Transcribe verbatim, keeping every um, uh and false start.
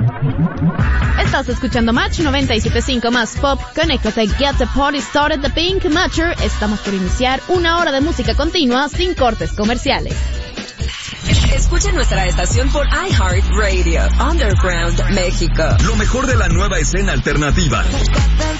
Estás escuchando Match noventa y siete punto cinco más pop. Conéctate, get the party started, the Pink Matcher. Estamos por iniciar una hora de música continua sin cortes comerciales. Escucha nuestra estación por iHeartRadio, Underground México. Lo mejor de la nueva escena alternativa.